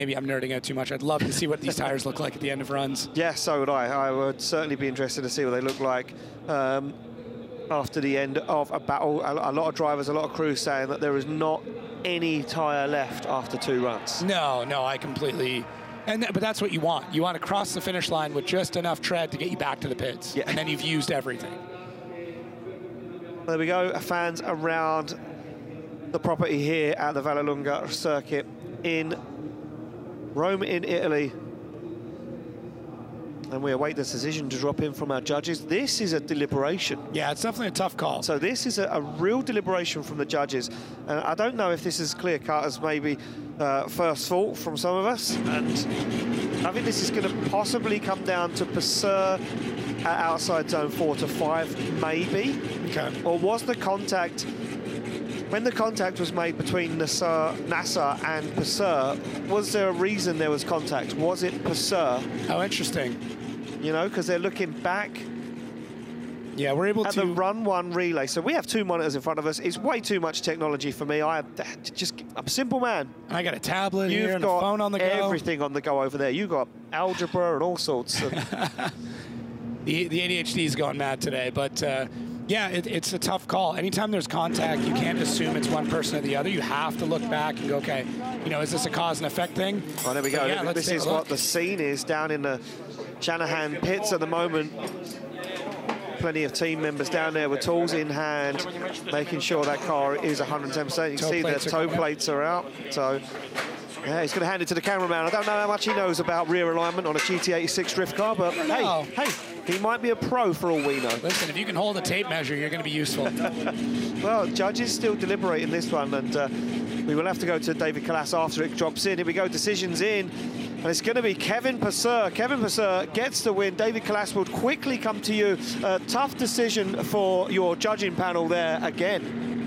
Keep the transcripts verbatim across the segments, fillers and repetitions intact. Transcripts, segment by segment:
maybe I'm nerding out too much. I'd love to see what these tires look like at the end of runs. Yeah, so would I. I would certainly be interested to see what they look like um, after the end of a battle. A, a lot of drivers, a lot of crews saying that there is not any tyre left after two runs. No, no, I completely... And th but that's what you want. You want to cross the finish line with just enough tread to get you back to the pits. Yeah. And then you've used everything. There we go, fans around the property here at the Vallelunga circuit in Rome in Italy. And we await the decision to drop in from our judges. This is a deliberation. Yeah, it's definitely a tough call. So this is a, a real deliberation from the judges. And I don't know if this is clear cut as maybe uh, first thought from some of us. And I think this is going to possibly come down to Purser at outside zone four to five, maybe. Okay. Or was the contact, when the contact was made between Nasser, Nasser and Purser, was there a reason there was contact? Was it Purser? How interesting. You know, because they're looking back yeah, we're able at to... the run one relay. So we have two monitors in front of us. It's way too much technology for me. I just, I'm a simple man. I got a tablet You've here and got a phone on the go. everything on the go over there. You've got algebra and all sorts. Of the, the A D H D's gone mad today, but uh, yeah, it, it's a tough call. Anytime there's contact, you can't assume it's one person or the other. You have to look back and go, okay, you know, is this a cause and effect thing? Oh, there we go. Yeah, this is what the scene is down in the Shanahan pits at the moment. Plenty of team members down there with tools in hand, making sure that car is one hundred ten percent. You can see the toe plates are out. So, yeah, he's going to hand it to the cameraman. I don't know how much he knows about rear alignment on a G T eighty-six drift car, but hey, hey, he might be a pro for all we know. Listen, if you can hold a tape measure, you're going to be useful. Well, judges still deliberating this one, and uh, we will have to go to David Kalas after it drops in. Here we go, decisions in. And it's going to be Kevin Purser. Kevin Purser gets the win. David Kalas will quickly come to you. Uh, tough decision for your judging panel there again.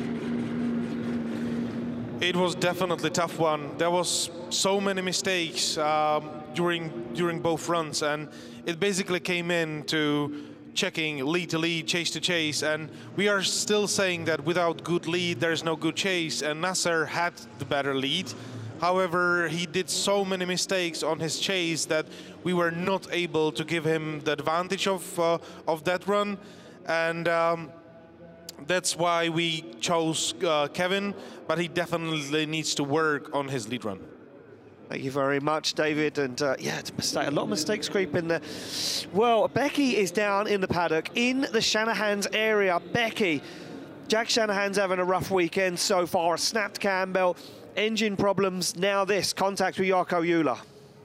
It was definitely a tough one. There was so many mistakes um, during during both runs, and it basically came in to checking lead to lead, chase to chase, and we are still saying that without good lead, there's no good chase, and Nasser had the better lead. However, he did so many mistakes on his chase that we were not able to give him the advantage of uh, of that run, and um, that's why we chose uh, Kevin, but he definitely needs to work on his lead run. Thank you very much, David. And uh, yeah, it's a mistake. A lot of mistakes creep in there. Well, Becky is down in the paddock in the Shanahan's area. Becky, Jack Shanahan's having a rough weekend so far. A snapped cam belt. Engine problems, now this, contact with Jarkko Jula.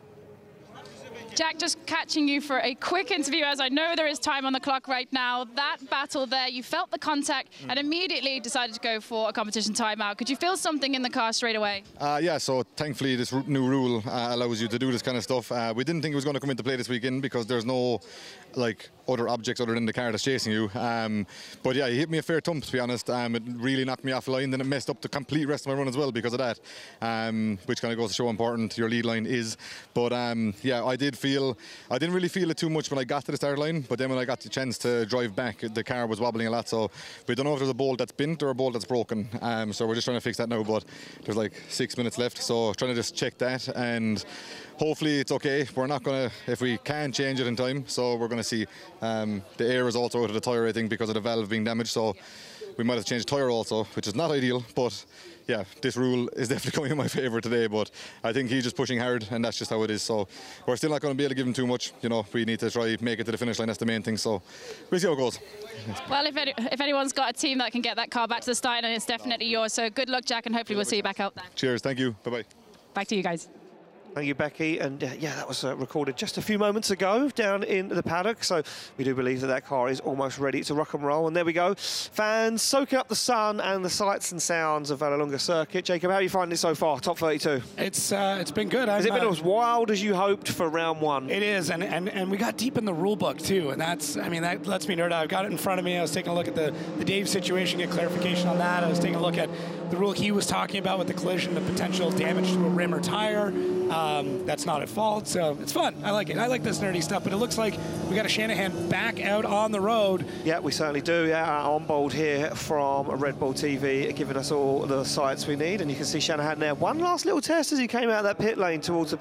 Jack, just catching you for a quick interview, as I know there is time on the clock right now. That battle there, you felt the contact mm. and immediately decided to go for a competition timeout. Could you feel something in the car straight away? Uh, yeah, so thankfully this new rule uh, allows you to do this kind of stuff. Uh, we didn't think it was going to come into play this weekend because there's no like other objects other than the car that's chasing you. Um, but yeah, he hit me a fair thump, to be honest. Um, it really knocked me off the line. Then it messed up the complete rest of my run as well because of that, um, which kind of goes to show how important your lead line is. But um, yeah, I did feel, I didn't really feel it too much when I got to the start line, but then when I got the chance to drive back, the car was wobbling a lot. So we don't know if there's a bolt that's bent or a bolt that's broken. Um, so we're just trying to fix that now, but there's like six minutes left. So trying to just check that, and hopefully it's okay. We're not going to, if we can change it in time, so we're going to see. Um, the air is also out of the tyre, I think, because of the valve being damaged, so we might have changed the tyre also, which is not ideal, but yeah, this rule is definitely coming in my favour today, but I think he's just pushing hard, and that's just how it is. So we're still not going to be able to give him too much. You know, we need to try make it to the finish line. That's the main thing, so we'll see how it goes. Well, if, any, if anyone's got a team that can get that car back to the start, and it's definitely yours, so good luck, Jack, and hopefully we'll see you back out there. Cheers, thank you, bye-bye. Back to you guys. Thank you, Becky. And uh, yeah, that was uh, recorded just a few moments ago down in the paddock. So we do believe that that car is almost ready to rock and roll. And there we go. Fans soaking up the sun and the sights and sounds of Vallelunga Circuit. Jacob, how are you finding it so far? Top thirty-two. It's uh, it's been good. Has I'm, it been uh, as wild as you hoped for round one? It is, and, and and we got deep in the rule book too, and that's, I mean, that lets me nerd out. I've got it in front of me. I was taking a look at the, the Dave situation, get clarification on that. I was taking a look at the rule he was talking about with the collision, the potential damage to a rim or tire. Um, that's not at fault, so it's fun. I like it. I like this nerdy stuff, but it looks like we got a Shanahan back out on the road. Yeah, we certainly do. Yeah, on board here from Red Bull T V, giving us all the sights we need, and you can see Shanahan there. One last little test as he came out of that pit lane towards the